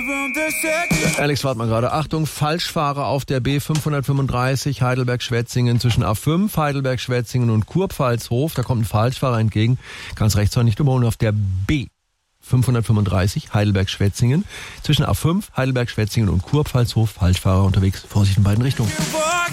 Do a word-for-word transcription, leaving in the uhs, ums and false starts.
Alex, warte mal gerade. Achtung, Falschfahrer auf der B fünfhundertfünfunddreißig Heidelberg-Schwetzingen zwischen A fünf, Heidelberg-Schwetzingen und Kurpfalzhof. Da kommt ein Falschfahrer entgegen. Ganz rechts nicht überholen auf der B fünfhundertfünfunddreißig Heidelberg-Schwetzingen zwischen A fünf, Heidelberg-Schwetzingen und Kurpfalzhof. Falschfahrer unterwegs. Vorsicht in beiden Richtungen.